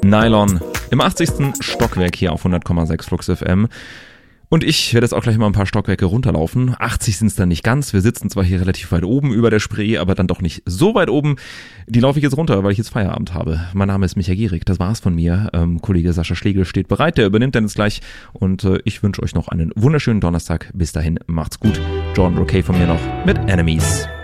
Nylon im 80. Stockwerk hier auf 100,6 Flux FM. Und ich werde jetzt auch gleich mal ein paar Stockwerke runterlaufen. 80 sind es dann nicht ganz. Wir sitzen zwar hier relativ weit oben über der Spree, aber dann doch nicht so weit oben. Die laufe ich jetzt runter, weil ich jetzt Feierabend habe. Mein Name ist Michael Gierig, das war's von mir. Kollege Sascha Schlegel steht bereit, der übernimmt dann jetzt gleich. Und ich wünsche euch noch einen wunderschönen Donnerstag. Bis dahin, macht's gut. John Roque von mir noch mit Enemies.